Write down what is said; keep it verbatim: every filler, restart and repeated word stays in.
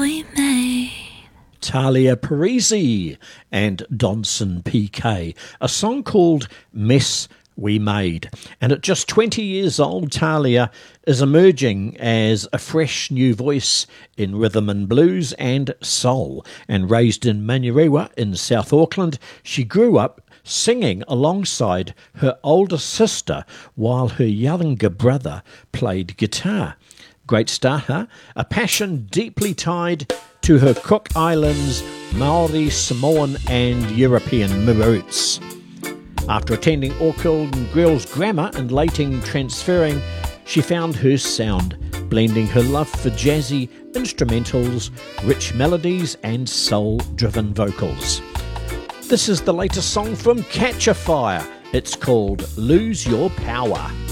we made. Talia Parisi and Donson P K, a song called Mess We Made. And at just twenty years old, Talia is emerging as a fresh new voice in rhythm and blues and soul. And raised in Manurewa in South Auckland, she grew up singing alongside her older sister while her younger brother played guitar. Great starter, a passion deeply tied to her Cook Islands, Maori, Samoan and European roots. After attending Auckland Girls Grammar and later transferring, she found her sound, blending her love for jazzy instrumentals, rich melodies and soul-driven vocals. This is the latest song from Catch a Fire. It's called Lose Your Power.